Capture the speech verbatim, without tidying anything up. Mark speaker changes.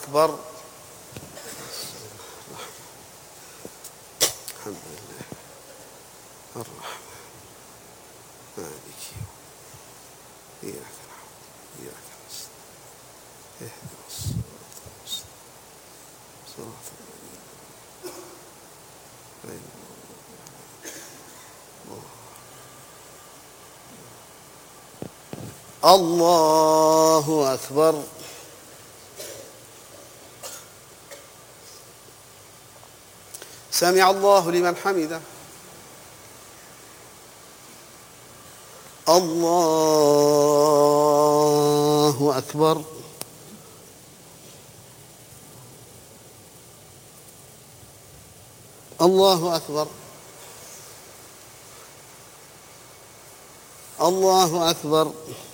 Speaker 1: أكبر. الحمد لله الرحمن مالك يوم إياك نعبد وإياك نستعين اهدنا الصراط المستقيم صراط الذين غير الله أكبر. سمع الله لمن حمده. الله أكبر. الله أكبر. الله أكبر.